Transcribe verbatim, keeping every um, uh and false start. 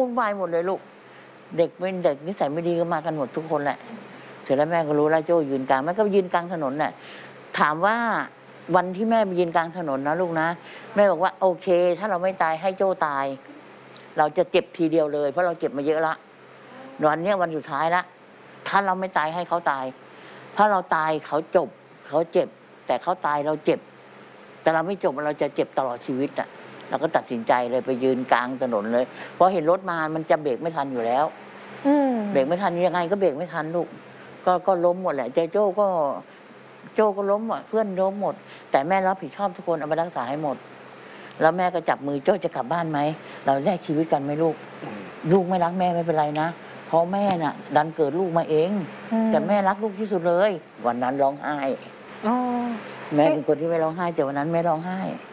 วุ่นวายหมดเลยลูกเด็กเป็นเด็กนิสัยไม่ดีก็มากันหมดทุกคนแหละเสร็จแล้วแม่ก็รู้แล้วโจ้ยืนกลางแม่ก็ยืนกลางถนนน่ะถามว่าวันที่แม่ไปยืนกลางถนนนะลูกนะแม่บอกว่าโอเคถ้าเราไม่ตายให้โจ้ตายเราจะเจ็บทีเดียวเลยเพราะเราเจ็บมาเยอะละวันนี้วันสุดท้ายละถ้าเราไม่ตายให้เขาตายถ้าเราตายเขาจบเขาเจ็บแต่เขาตายเราเจ็บแต่เราไม่จบเราจะเจ็บตลอดชีวิตอ่ะเราก็ตัดสินใจเลยไปยืนกลางถนนเลยเพราะเห็นรถมามันจะเบรกไม่ทันอยู่แล้วเบรกไม่ทันยังไงก็เบรกไม่ทันลูกก็ก็ล้มหมดแหละเจ๊โจ้ก็โจ้ก็ล้มหมดเพื่อนล้มหมดแต่แม่รับผิดชอบทุกคนเอามารักษาให้หมดแล้วแม่ก็จับมือโจ้จะกลับบ้านไหมเราแลกชีวิตกันไหมลูกลูกไม่รักแม่ไม่เป็นไรนะเพราะแม่น่ะดันเกิดลูกมาเองแต่แม่รักลูกที่สุดเลยวันนั้นร้องไห้แม่เป็นคนที่ไม่ร้องไห้แต่วันนั้นแม่ร้องไห้